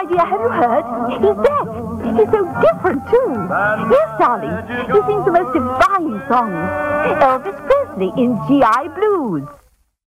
dear, have you heard? He's back. He's so different, too. Yes, darling. He sings the most divine songs. Elvis Presley in G.I. Blues.